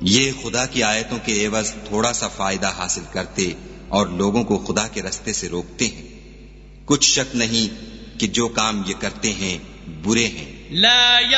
ये खुदा की आयतों के एवज थोड़ा सा फायदा हासिल करते और लोगों को खुदा के रास्ते से रोकते हैं। कुछ शक नहीं कि जो काम ये करते हैं बुरे हैं।